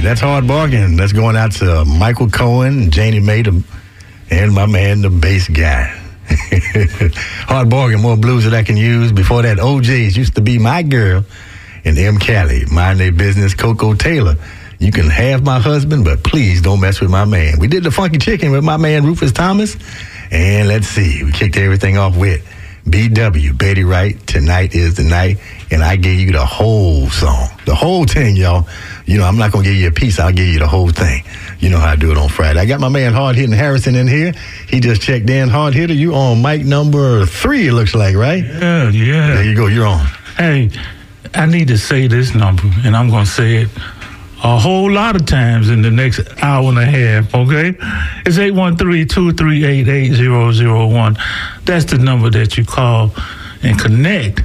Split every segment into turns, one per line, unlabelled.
That's Hard Bargain. That's going out to Michael Cohen, Janie Matum, and my man, the bass guy. Hard Bargain, more blues that I can use. Before that, OJ's used to be my girl, and M. Cali, Mind Their Business, Coco Taylor. You can have my husband, but please don't mess with my man. We did the Funky Chicken with my man, Rufus Thomas. And let's see, we kicked everything off with BW, Betty Wright, Tonight Is the Night. And I gave you the whole song, the whole thing, y'all. You know, I'm not going to give you a piece. I'll give you the whole thing. You know how I do it on Friday. I got my man Hard Hitting Harrison in here. He just checked in. Hard Hitter, you on mic number 3, it looks like, right?
Yeah.
There you go. You're on.
Hey, I need to say this number, and I'm going to say it a whole lot of times in the next hour and a half, okay? It's 813-238-8001. That's the number that you call and connect.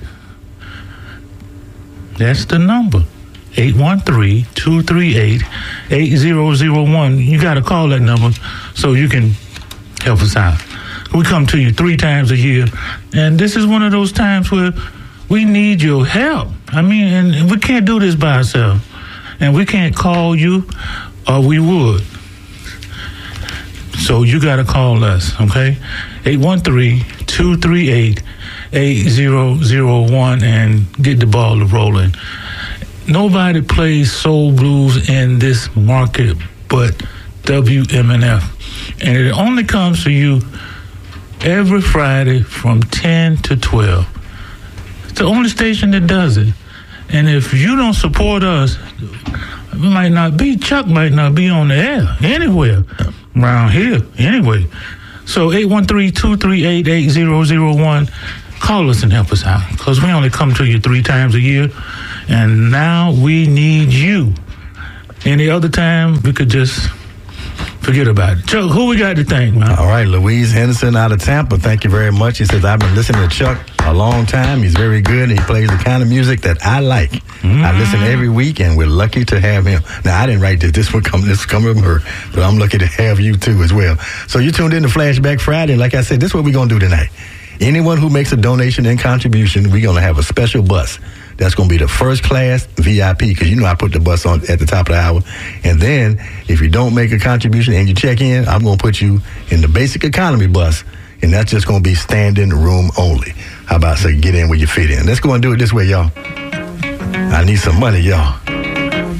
That's the number, 813-238-8001. You got to call that number so you can help us out. We come to you 3 times a year, and this is one of those times where we need your help. I mean, and we can't do this by ourselves. And we can't call you, or we would. So you got to call us, okay? 813-238-8001 and get the ball rolling. Nobody plays soul blues in this market but WMNF. And it only comes to you every Friday from 10 to 12. It's the only station that does it. And if you don't support us, Chuck might not be on the air anywhere around here anyway. So 813-238-8001, call us and help us out, because we only come to you 3 times a year, and now we need you. Any other time, we could just forget about it. Chuck, who we got to thank, man?
All right, Louise Henderson out of Tampa. Thank you very much. He says, I've been listening to Chuck a long time. He's very good, and he plays the kind of music that I like. Mm-hmm. I listen every week, and we're lucky to have him. Now, I didn't write this. This coming from her, but I'm lucky to have you, too, as well. So you tuned in to Flashback Friday, and like I said, this is what we're going to do tonight. Anyone who makes a donation and contribution, we're going to have a special bus. That's going to be the first class VIP, because you know I put the bus on at the top of the hour. And then if you don't make a contribution and you check in, I'm going to put you in the basic economy bus, and that's just going to be standing room only. How about, so you get in where you fit in? Let's go and do it this way, y'all. I need some money, y'all.